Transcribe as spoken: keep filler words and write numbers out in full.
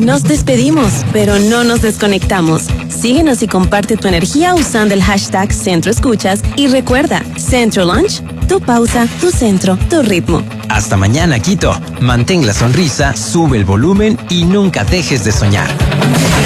Nos despedimos, pero no nos desconectamos. Síguenos y comparte tu energía usando el hashtag Centro Escuchas y recuerda, Centro Lunch, tu pausa, tu centro, tu ritmo. Hasta mañana, Quito. Mantén la sonrisa, sube el volumen y nunca dejes de soñar.